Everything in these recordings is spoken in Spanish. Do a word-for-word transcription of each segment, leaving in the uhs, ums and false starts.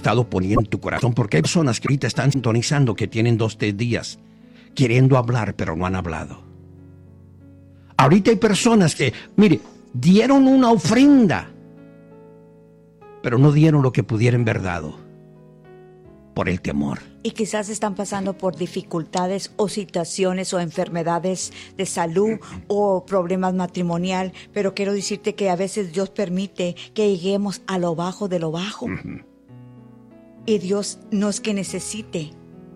estado poniendo en tu corazón, porque hay personas que ahorita están sintonizando, que tienen dos, tres días queriendo hablar, pero no han hablado. Ahorita hay personas que, mire, dieron una ofrenda, pero no dieron lo que pudieran haber dado por el temor. Y quizás están pasando por dificultades o situaciones o enfermedades de salud o problemas matrimonial, pero quiero decirte que a veces Dios permite que lleguemos a lo bajo de lo bajo. Uh-huh. Y Dios no es que necesite,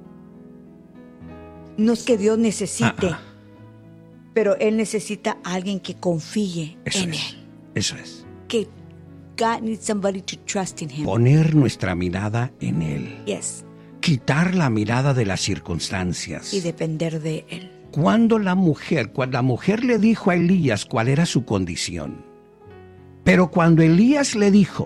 no es que Dios necesite, uh-uh. pero Él necesita a alguien que confíe Eso en es. Él. Eso es. Que God needs somebody to trust in Him. Poner nuestra mirada en Él. Yes. Quitar la mirada de las circunstancias. Y depender de Él. Cuando la mujer, cuando la mujer le dijo a Elías cuál era su condición, pero cuando Elías le dijo,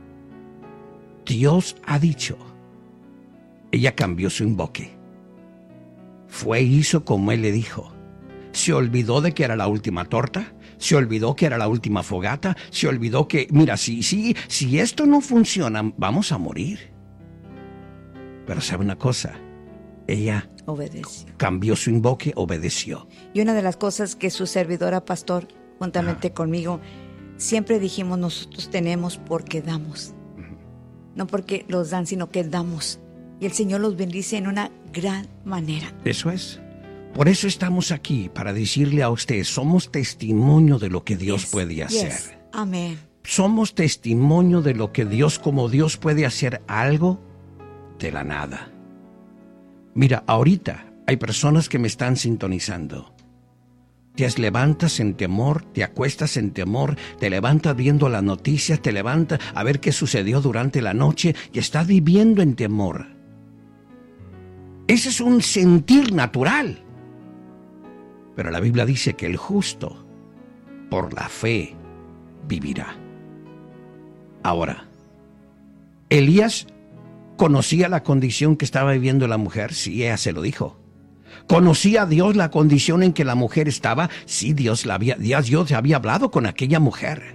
Dios ha dicho, ella cambió su invoque. Fue e hizo como Él le dijo. Se olvidó de que era la última torta, se olvidó que era la última fogata, se olvidó que, mira, si, si, si esto no funciona, vamos a morir. Pero sabe una cosa, ella obedeció, cambió su invoque, obedeció. Y una de las cosas que su servidora, pastor, juntamente ah. conmigo, siempre dijimos, nosotros tenemos porque damos. Uh-huh. No porque los dan, sino que damos. Y el Señor los bendice en una gran manera. Eso es. Por eso estamos aquí, para decirle a usted, somos testimonio de lo que Dios yes. puede hacer. Yes. Amén. Somos testimonio de lo que Dios, como Dios puede hacer algo de la nada. Mira, ahorita hay personas que me están sintonizando. Te levantas en temor, te acuestas en temor, te levantas viendo las noticias, te levantas a ver qué sucedió durante la noche y estás viviendo en temor. Ese es un sentir natural. Pero la Biblia dice que el justo, por la fe, vivirá. Ahora, Elías ¿conocía la condición que estaba viviendo la mujer? Sí, ella se lo dijo. ¿Conocía a Dios la condición en que la mujer estaba? Sí, Dios, la había, Dios había hablado con aquella mujer.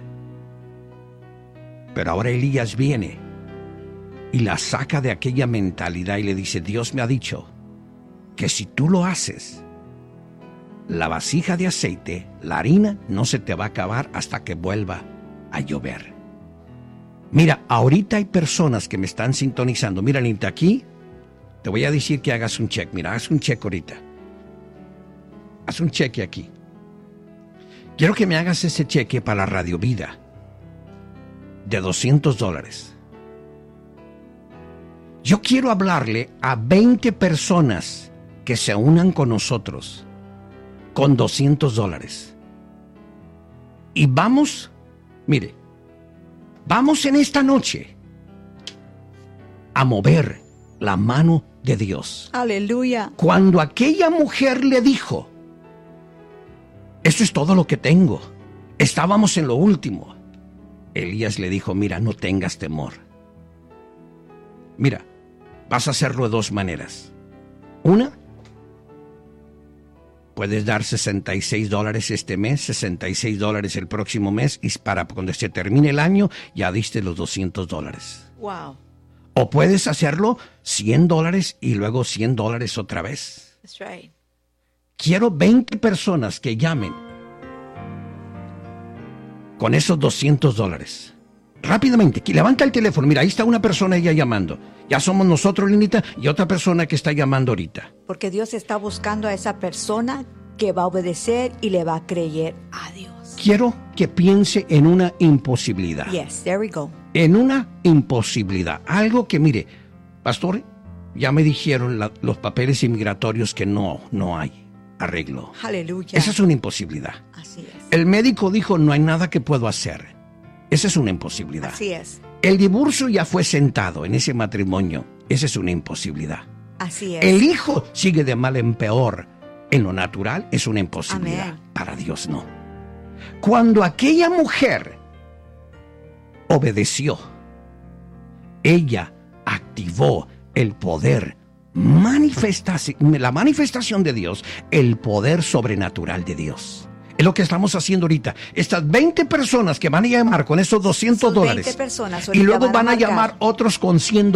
Pero ahora Elías viene y la saca de aquella mentalidad y le dice, Dios me ha dicho que si tú lo haces, la vasija de aceite, la harina, no se te va a acabar hasta que vuelva a llover. Mira, ahorita hay personas que me están sintonizando. Mira, Anita, aquí te voy a decir que hagas un cheque. Mira, haz un cheque ahorita. Haz un cheque aquí. Quiero que me hagas ese cheque para la Radio Vida de doscientos dólares. Yo quiero hablarle a veinte personas que se unan con nosotros con doscientos dólares. Y vamos, mire, vamos en esta noche a mover la mano de Dios. Aleluya. Cuando aquella mujer le dijo, eso es todo lo que tengo, estábamos en lo último, Elías le dijo, mira, no tengas temor. Mira, vas a hacerlo de dos maneras. Una, puedes dar sesenta y seis dólares este mes, sesenta y seis dólares el próximo mes, y para cuando se termine el año ya diste los doscientos dólares. Wow. O puedes hacerlo cien dólares y luego cien dólares otra vez. That's right. Quiero veinte personas que llamen con esos doscientos dólares. Rápidamente, que levanta el teléfono. Mira, ahí está una persona ella llamando. Ya somos nosotros, Linita, y otra persona que está llamando ahorita. Porque Dios está buscando a esa persona que va a obedecer y le va a creer a Dios. Quiero que piense en una imposibilidad. Yes, there we go. En una imposibilidad. Algo que, mire, pastor, ya me dijeron la, los papeles inmigratorios que no, no hay arreglo. Aleluya. Esa es una imposibilidad. Así es. El médico dijo, no hay nada que puedo hacer. Esa es una imposibilidad. Así es. El divorcio ya fue sentado en ese matrimonio. Esa es una imposibilidad. Así es. El hijo sigue de mal en peor. En lo natural es una imposibilidad. Amén. Para Dios no. Cuando aquella mujer obedeció, ella activó el poder, manifestación, la manifestación de Dios, el poder sobrenatural de Dios. Es lo que estamos haciendo ahorita. Estas veinte personas que van a llamar con esos doscientos dólares. veinte personas y luego van, van a, a llamar otros con cien